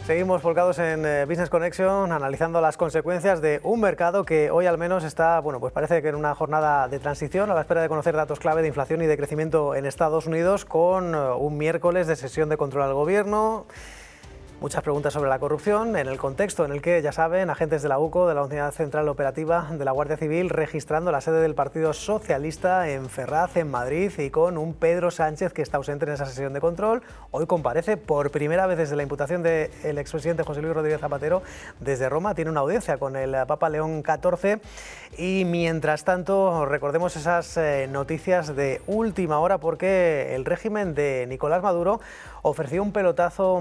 Seguimos volcados en Business Connection, analizando las consecuencias de un mercado que hoy al menos está, pues parece que en una jornada de transición, a la espera de conocer datos clave de inflación y de crecimiento en Estados Unidos, con un miércoles de sesión de control al gobierno. Muchas preguntas sobre la corrupción, en el contexto en el que, ya saben, agentes de la UCO, de la Unidad Central Operativa de la Guardia Civil, registrando la sede del Partido Socialista en Ferraz, en Madrid, y con un Pedro Sánchez que está ausente en esa sesión de control. Hoy comparece por primera vez desde la imputación del expresidente José Luis Rodríguez Zapatero desde Roma. Tiene una audiencia con el Papa León XIV. Y mientras tanto, recordemos esas noticias de última hora, porque el régimen de Nicolás Maduro ofreció un pelotazo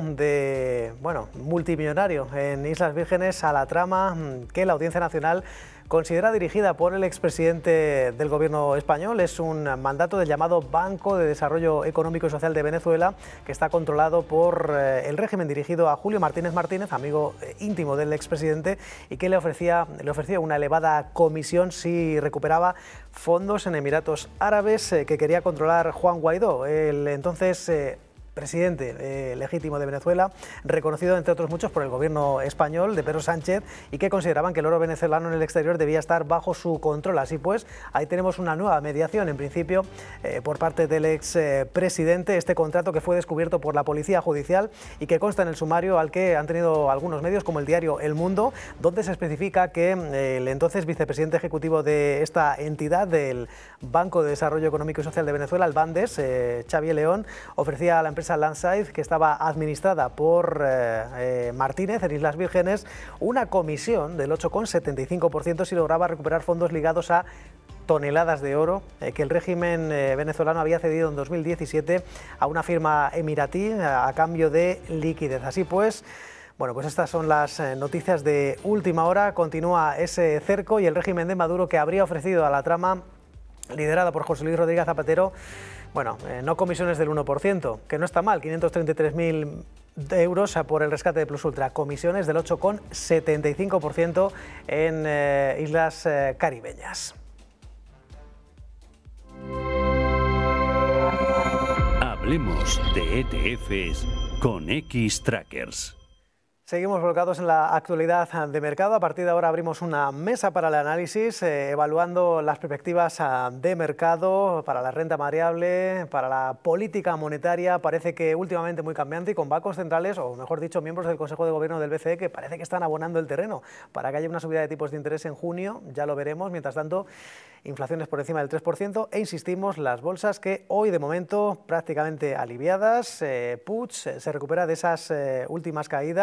multimillonario en Islas Vírgenes a la trama que la Audiencia Nacional considera dirigida por el expresidente del gobierno español. Es un mandato del llamado Banco de Desarrollo Económico y Social de Venezuela, que está controlado por el régimen dirigido a Julio Martínez Martínez, amigo íntimo del expresidente, y que le ofrecía una elevada comisión si recuperaba fondos en Emiratos Árabes que quería controlar Juan Guaidó, el entonces presidente legítimo de Venezuela, reconocido entre otros muchos por el gobierno español de Pedro Sánchez, y que consideraban que el oro venezolano en el exterior debía estar bajo su control. Así pues, ahí tenemos una nueva mediación, en principio, por parte del expresidente, este contrato que fue descubierto por la Policía Judicial y que consta en el sumario al que han tenido algunos medios, como el diario El Mundo, donde se especifica que el entonces vicepresidente ejecutivo de esta entidad, del Banco de Desarrollo Económico y Social de Venezuela, el BANDES, Xavier León, ofrecía a la empresa Landsight, que estaba administrada por Martínez en Islas Vírgenes, una comisión del 8,75% si lograba recuperar fondos ligados a toneladas de oro que el régimen venezolano había cedido en 2017 a una firma emiratí a cambio de liquidez. Así pues, pues estas son las noticias de última hora. Continúa ese cerco y el régimen de Maduro, que habría ofrecido a la trama liderada por José Luis Rodríguez Zapatero, no comisiones del 1%, que no está mal, 533.000 euros por el rescate de Plus Ultra, comisiones del 8,75% en islas caribeñas. Hablemos de ETFs con Xtrackers. Seguimos volcados en la actualidad de mercado. A partir de ahora abrimos una mesa para el análisis, evaluando las perspectivas de mercado para la renta variable, para la política monetaria. Parece que últimamente muy cambiante, y con bancos centrales, o mejor dicho, miembros del Consejo de Gobierno del BCE, que parece que están abonando el terreno para que haya una subida de tipos de interés en junio. Ya lo veremos. Mientras tanto, inflaciones por encima del 3%, e insistimos, las bolsas que hoy de momento prácticamente aliviadas. Puig se recupera de esas últimas caídas.